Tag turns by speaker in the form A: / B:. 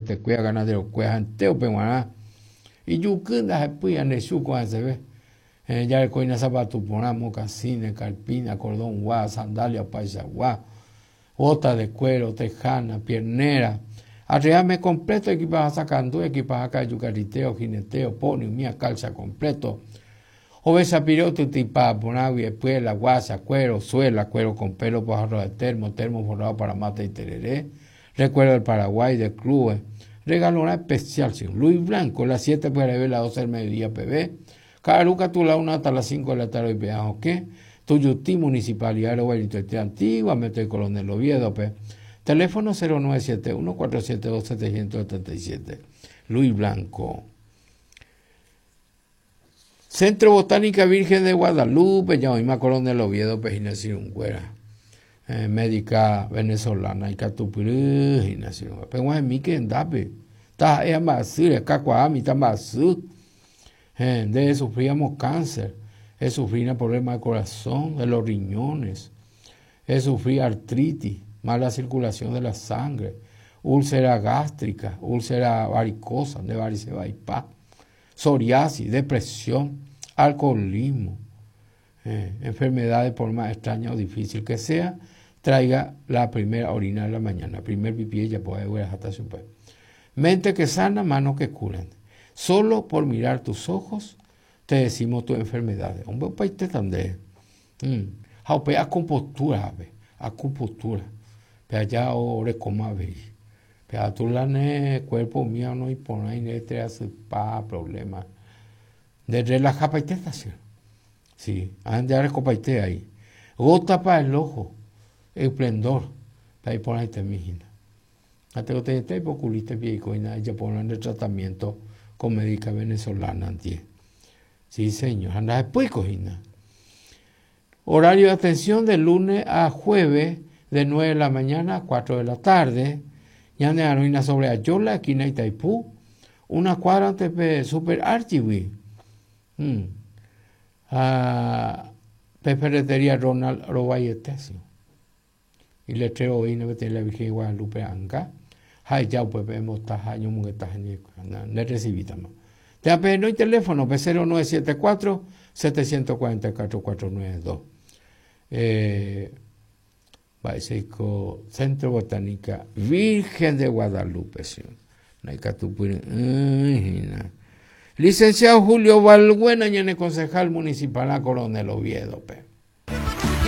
A: te cuida ganadero cuida anteo peguana y yukunda se puya ne shuko se ve ya el coina zapato ponamos casine carpina cordón gua sandalia paisa gua bota de cuero tejana piernera arreame completo equipaje sacando equipaje acá yucariteo jineteo poni mía calza completo Ovesa piroto tipa ponagui después la guasa, cuero, suela, cuero con pelo, pajarro de termo forrado para mate y tereré, recuerdo del Paraguay, de clubes, regalona especial, sin Luis Blanco, las 7 para ver las 12 del mediodía, PB, Caruca, tu la 1 hasta las 5 de la tarde, peajo, ¿qué? Tuyutí, Municipalidad de Guayrito, Antigua, Metro Coronel Oviedo, P. Teléfono 0971-472-777, Luis Blanco. Centro Botánica Virgen de Guadalupe, ya hoy me acuerdo del Oviedo, Pejina Cirungüera, médica venezolana, y Catupirú, Pejina Cirungüera. Pero en mí que endape, está ella más cacuami, está más de sufríamos cáncer, sufría problemas de corazón, de los riñones, sufría artritis, mala circulación de la sangre, úlcera gástrica, úlcera varicosa, de varices vaipá. Psoriasis, depresión, alcoholismo, enfermedades por más extraña o difícil que sea, traiga la primera orina de la mañana, primer pipí ya puede ver hasta su pues. Mente que sana, manos que curan. Solo por mirar tus ojos te decimos tus enfermedades. Un buen país te tande. Acupuntura, acupuntura. Pero allá ore coma veis. Pero tú la cuerpo mío no y pone ahí te hace problemas. De relajar para estación. Sí, ande a recopaite ahí. Gota para el ojo, esplendor. Para ahí poner ahí mijina. Hasta que te esté oculiste viejo y nada, ya ponen el tratamiento con médica venezolana antier. Sí, señor, anda después cojina. Horario de atención de lunes a jueves, de 9 de la mañana a 4 de la tarde. Ya de Aruina sobre Ayola, aquí en Itaipú, una cuadra antes de Super Archivi. Ferretería Ronald Robayetesio. Y letrero hoy no tiene la Virgen Guadalupe Anga. Hay ya pues vemos tajaño muguetas no recibí también. Te apelo el teléfono P0974 744 492. Básico Centro Botánica Virgen de Guadalupe. Licenciado Julio Valbuena, concejal municipal a Coronel Oviedo.